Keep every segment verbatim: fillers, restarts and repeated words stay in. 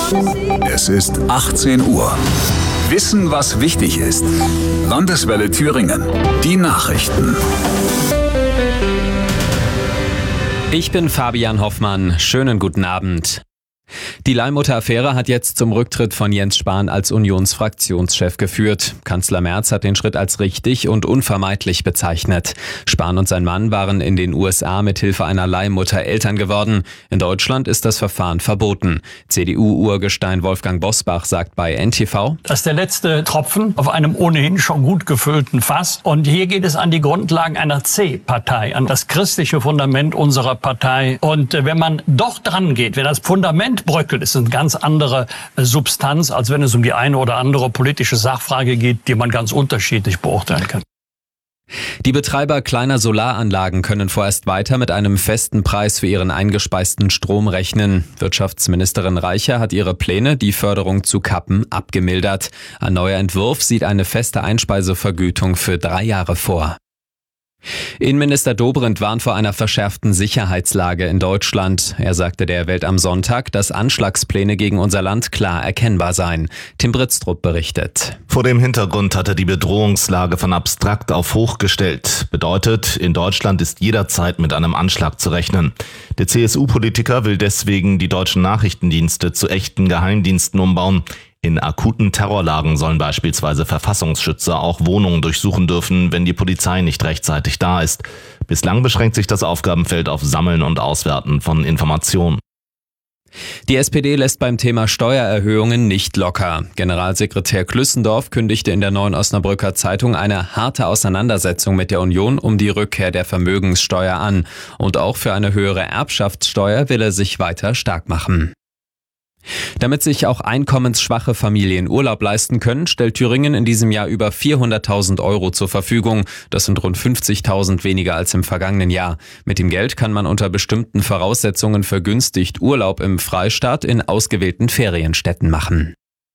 Es ist achtzehn Uhr. Wissen, was wichtig ist. Landeswelle Thüringen. Die Nachrichten. Ich bin Fabian Hoffmann. Schönen guten Abend. Die Leihmutter-Affäre hat jetzt zum Rücktritt von Jens Spahn als Unionsfraktionschef geführt. Kanzler Merz hat den Schritt als richtig und unvermeidlich bezeichnet. Spahn und sein Mann waren in den U S A mit Hilfe einer Leihmutter Eltern geworden. In Deutschland ist das Verfahren verboten. C D U-Urgestein Wolfgang Bosbach sagt bei N T V: Das ist der letzte Tropfen auf einem ohnehin schon gut gefüllten Fass. Und hier geht es an die Grundlagen einer C-Partei, an das christliche Fundament unserer Partei. Und wenn man doch dran geht, wenn das Fundament bröckelt, ist eine ganz andere Substanz, als wenn es um die eine oder andere politische Sachfrage geht, die man ganz unterschiedlich beurteilen kann. Die Betreiber kleiner Solaranlagen können vorerst weiter mit einem festen Preis für ihren eingespeisten Strom rechnen. Wirtschaftsministerin Reicher hat ihre Pläne, die Förderung zu kappen, abgemildert. Ein neuer Entwurf sieht eine feste Einspeisevergütung für drei Jahre vor. Innenminister Dobrindt warnt vor einer verschärften Sicherheitslage in Deutschland. Er sagte der Welt am Sonntag, dass Anschlagspläne gegen unser Land klar erkennbar seien. Tim Britztrup berichtet. Vor dem Hintergrund hat er die Bedrohungslage von abstrakt auf hoch gestellt. Bedeutet, in Deutschland ist jederzeit mit einem Anschlag zu rechnen. Der C S U-Politiker will deswegen die deutschen Nachrichtendienste zu echten Geheimdiensten umbauen. In akuten Terrorlagen sollen beispielsweise Verfassungsschützer auch Wohnungen durchsuchen dürfen, wenn die Polizei nicht rechtzeitig da ist. Bislang beschränkt sich das Aufgabenfeld auf Sammeln und Auswerten von Informationen. Die S P D lässt beim Thema Steuererhöhungen nicht locker. Generalsekretär Klüssendorf kündigte in der Neuen Osnabrücker Zeitung eine harte Auseinandersetzung mit der Union um die Rückkehr der Vermögenssteuer an. Und auch für eine höhere Erbschaftssteuer will er sich weiter stark machen. Damit sich auch einkommensschwache Familien Urlaub leisten können, stellt Thüringen in diesem Jahr über vierhunderttausend Euro zur Verfügung. Das sind rund fünfzigtausend weniger als im vergangenen Jahr. Mit dem Geld kann man unter bestimmten Voraussetzungen vergünstigt Urlaub im Freistaat in ausgewählten Ferienstätten machen.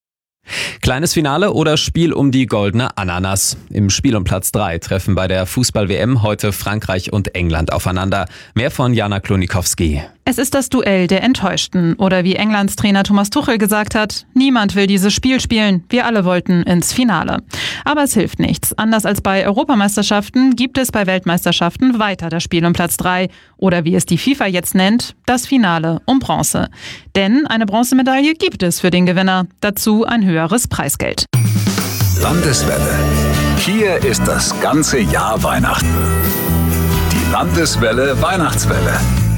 Kleines Finale oder Spiel um die goldene Ananas. Im Spiel um Platz drei treffen bei der Fußball-W M heute Frankreich und England aufeinander. Mehr von Jana Klonikowski. Es ist das Duell der Enttäuschten. Oder wie Englands Trainer Thomas Tuchel gesagt hat, niemand will dieses Spiel spielen. Wir alle wollten ins Finale. Aber es hilft nichts. Anders als bei Europameisterschaften gibt es bei Weltmeisterschaften weiter das Spiel um Platz drei. Oder wie es die FIFA jetzt nennt, das Finale um Bronze. Denn eine Bronzemedaille gibt es für den Gewinner. Dazu ein höheres Preisgeld. Landeswelle. Hier ist das ganze Jahr Weihnachten. Die Landeswelle Weihnachtswelle.